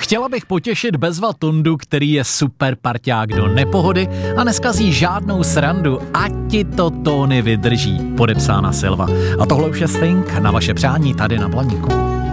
Chtěla bych potěšit Bezva Tondu, který je super parťák do nepohody a neskazí žádnou srandu, ať ti to Tony vydrží. Podepsána Silva. A tohle už je Sting na vaše přání tady na Blaníku.